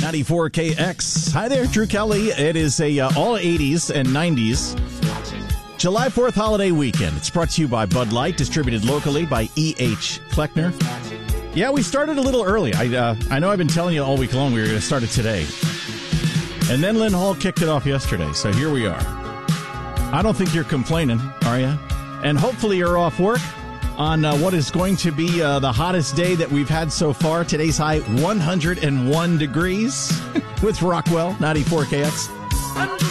94KX. Hi there, Drew Kelly. It is a all 80s and 90s July 4th holiday weekend. It's brought to you by Bud Light, distributed locally by E.H. Kleckner. Yeah, we started a little early. I know I've been telling you all week long we were going to start it today. And then Lynn Hall kicked it off yesterday, so here we are. I don't think you're complaining, are you? And hopefully you're off work on what is going to be the hottest day that we've had so far. Today's high, 101 degrees with Rockwell, 94KX.